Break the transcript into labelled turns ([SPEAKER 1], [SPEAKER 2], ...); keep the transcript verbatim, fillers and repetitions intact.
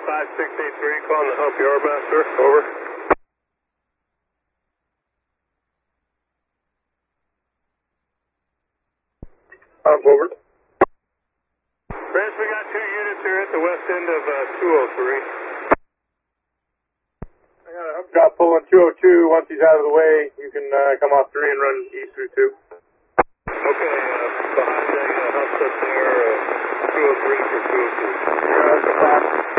[SPEAKER 1] five six eight three, calling the Hump Yard Master. Over. Hump, over. Chris, we got two units here at the west end of uh, two oh three. I got a hump drop pulling two oh two. Once he's out of the way, you can uh, come off three and run east through two. Okay, uh, behind the uh, humps up there, uh, two oh three for two oh two. Yeah, that's a